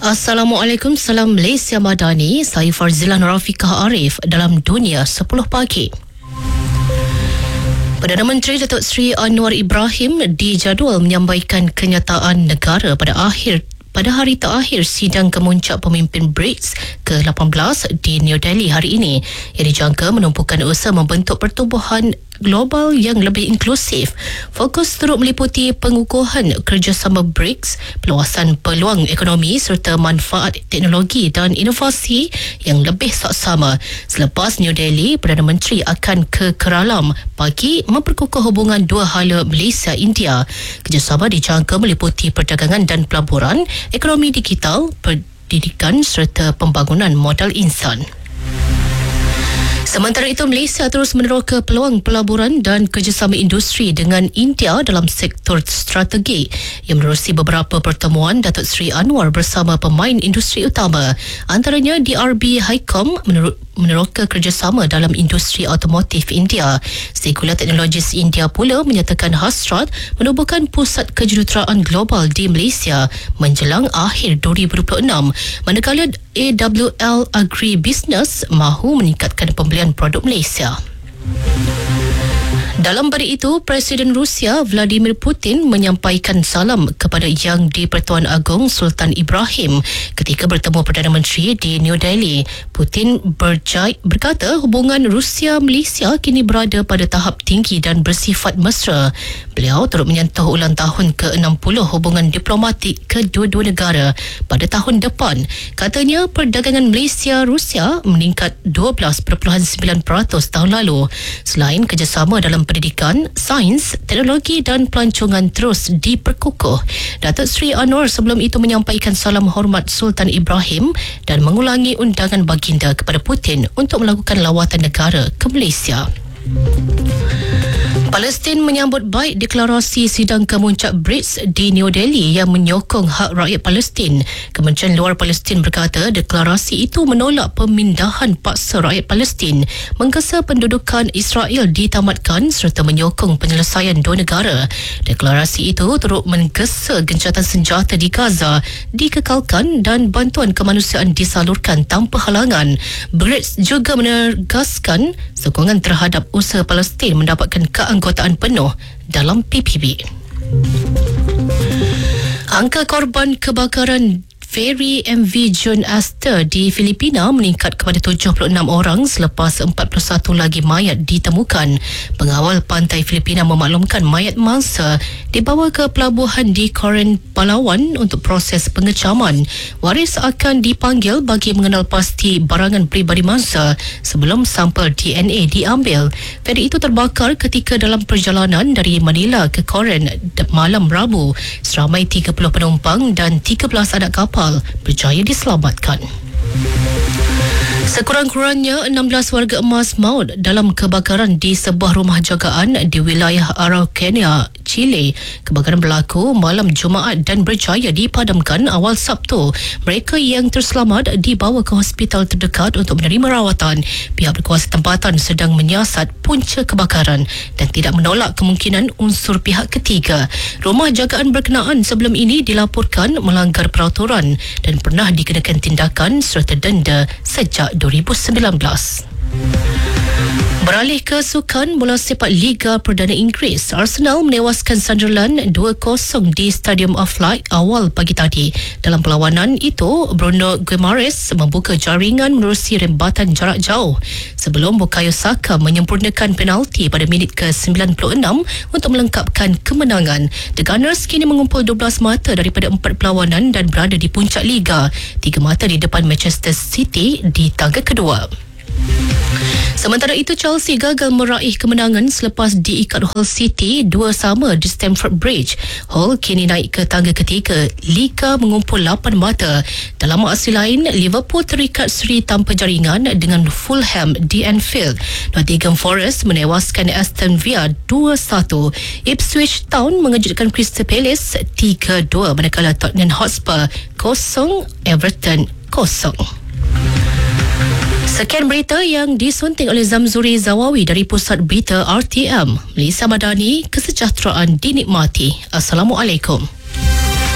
Assalamualaikum, salam Malaysia Madani. Saya Farzila Nurafiqah Arif dalam Dunia 10 Pagi. Perdana Menteri Datuk Seri Anwar Ibrahim dijadual menyampaikan kenyataan negara pada hari terakhir sidang kemuncak pemimpin BRICS ke-18 di New Delhi hari ini, yang dijangka menumpukan usaha membentuk pertumbuhan global yang lebih inklusif. Fokus turut meliputi pengukuhan kerjasama BRICS, perluasan peluang ekonomi serta manfaat teknologi dan inovasi yang lebih saksama. Selepas New Delhi, Perdana Menteri akan ke Kuala bagi memperkukuh hubungan dua hala Malaysia-India. Kerjasama dijangka meliputi perdagangan dan pelaburan, ekonomi digital, pendidikan serta pembangunan modal insan. Sementara itu, Malaysia terus meneroka peluang pelaburan dan kerjasama industri dengan India dalam sektor strategi, yang menerusi beberapa pertemuan Datuk Seri Anwar bersama pemain industri utama. Antaranya DRB Highcom meneroka kerjasama dalam industri automotif India. Sekular Teknologis India pula menyatakan hasrat menubuhkan pusat kejuruteraan global di Malaysia menjelang akhir 2026, manakala AWL Agribusiness mahu meningkatkan pembelian produk Malaysia. Dalam pada itu, Presiden Rusia Vladimir Putin menyampaikan salam kepada Yang di-Pertuan Agong Sultan Ibrahim ketika bertemu Perdana Menteri di New Delhi. Putin berkata hubungan Rusia-Malaysia kini berada pada tahap tinggi dan bersifat mesra. Beliau turut menyentuh ulang tahun ke-60 hubungan diplomatik kedua-dua negara pada tahun depan. Katanya perdagangan Malaysia-Rusia meningkat 12.9% tahun lalu. Selain kerjasama dalam pendidikan, sains, teknologi dan pelancongan terus diperkukuh. Datuk Seri Anwar sebelum itu menyampaikan salam hormat Sultan Ibrahim dan mengulangi undangan baginda kepada Putin untuk melakukan lawatan negara ke Malaysia. Palestin menyambut baik deklarasi sidang kemuncak BRICS di New Delhi yang menyokong hak rakyat Palestin. Kementerian Luar Palestin berkata deklarasi itu menolak pemindahan paksa rakyat Palestin, menggesa pendudukan Israel ditamatkan serta menyokong penyelesaian dua negara. Deklarasi itu turut menggesa gencatan senjata di Gaza dikekalkan dan bantuan kemanusiaan disalurkan tanpa halangan. BRICS juga menegaskan sokongan terhadap usaha Palestin mendapatkan keanggotaan penuh dalam PBB. Angka korban kebakaran feri MV June Aster di Filipina meningkat kepada 76 orang selepas 41 lagi mayat ditemukan. Pengawal pantai Filipina memaklumkan mayat mangsa dibawa ke pelabuhan di Coron, Palawan untuk proses pengecaman. Waris akan dipanggil bagi mengenal pasti barangan peribadi mangsa sebelum sampel DNA diambil. Feri itu terbakar ketika dalam perjalanan dari Manila ke Coron malam Rabu. Seramai 30 penumpang dan 13 anak kapal berjaya diselamatkan. Sekurang-kurangnya 16 warga emas maut dalam kebakaran di sebuah rumah jagaan di wilayah Araucania, Chile. Kebakaran berlaku malam Jumaat dan berjaya dipadamkan awal Sabtu. Mereka yang terselamat dibawa ke hospital terdekat untuk menerima rawatan. Pihak berkuasa tempatan sedang menyiasat punca kebakaran dan tidak menolak kemungkinan unsur pihak ketiga. Rumah jagaan berkenaan sebelum ini dilaporkan melanggar peraturan dan pernah dikenakan tindakan serta denda sejak 2019. Beralih ke sukan bola sepak Liga Perdana Inggeris, Arsenal menewaskan Sunderland 2-0 di Stadium of Light awal pagi tadi. Dalam perlawanan itu, Bruno Guimaraes membuka jaringan menerusi rembatan jarak jauh sebelum Bukayo Saka menyempurnakan penalti pada minit ke-96 untuk melengkapkan kemenangan. The Gunners kini mengumpul 12 mata daripada 4 perlawanan dan berada di puncak Liga, 3 mata di depan Manchester City di tangga kedua. Sementara itu, Chelsea gagal meraih kemenangan selepas diikat Hull City 2-2 di Stamford Bridge. Hull kini naik ke tangga ketiga. Liga mengumpul 8 mata. Dalam aksi lain, Liverpool terikat seri tanpa jaringan dengan Fulham di Anfield. Nottingham Forest menewaskan Aston Villa 2-1. Ipswich Town mengejutkan Crystal Palace 3-2, manakala Tottenham Hotspur 0, Everton 0. Sekian berita yang disunting oleh Zamzuri Zawawi dari Pusat Berita RTM. Malaysia Madani, kesejahteraan dinikmati. Assalamualaikum.